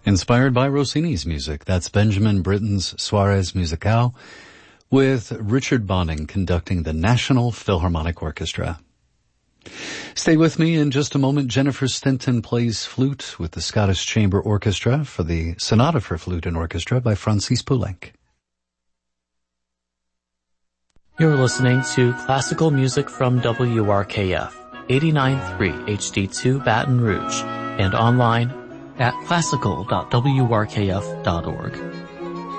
Inspired by Rossini's music. That's Benjamin Britten's Soirées Musicales, with Richard Bonning conducting the National Philharmonic Orchestra. Stay with me in just a moment. Jennifer Stinton plays flute with the Scottish Chamber Orchestra for the Sonata for Flute and Orchestra by Francis Poulenc. You're listening to classical music from WRKF, 89.3 HD2 Baton Rouge, and online at classical.wrkf.org.